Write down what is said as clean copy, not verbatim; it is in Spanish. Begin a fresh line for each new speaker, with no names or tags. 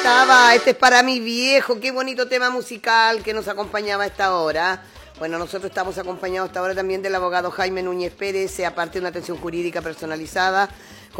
estaba, este es para mi viejo, qué bonito tema musical que nos acompañaba a esta hora. Bueno, nosotros estamos acompañados a esta hora también del abogado Jaime Núñez Pérez, aparte de una atención jurídica personalizada